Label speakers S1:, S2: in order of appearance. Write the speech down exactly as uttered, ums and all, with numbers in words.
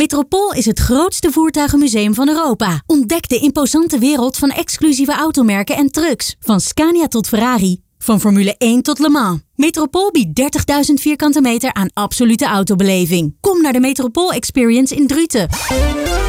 S1: Metropool is het grootste voertuigenmuseum van Europa. Ontdek de imposante wereld van exclusieve automerken en trucks. Van Scania tot Ferrari. Van Formule één tot Le Mans. Metropool biedt dertigduizend vierkante meter aan absolute autobeleving. Kom naar de Metropool Experience in Druten.